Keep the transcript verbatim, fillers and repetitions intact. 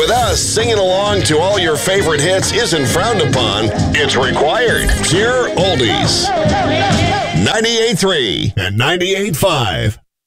With us, singing along to all your favorite hits isn't frowned upon, it's required. Pure oldies. ninety-eight point three and ninety-eight point five.